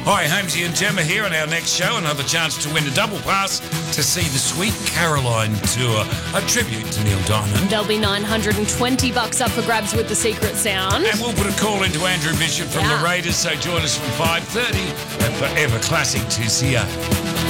Hi, Holmesy and Gemma here on our next show. Another chance to win a double pass to see the Sweet Caroline tour, a tribute to Neil Diamond. There'll be $920 up for grabs with the secret sound. And we'll put a call into Andrew Bishop from the Raiders, so join us from 5:30 at Forever Classic 2CR.